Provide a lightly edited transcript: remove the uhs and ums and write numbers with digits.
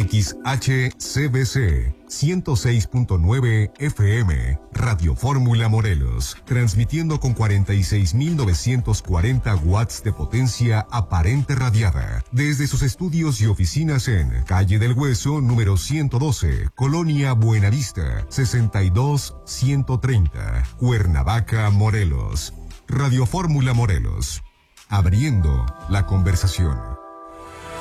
XHCBC 106.9 FM, Radio Fórmula Morelos, transmitiendo con 46.940 watts de potencia aparente radiada, desde sus estudios y oficinas en Calle del Hueso, número 112, Colonia Buenavista, 62130, Cuernavaca, Morelos. Radio Fórmula Morelos, abriendo la conversación.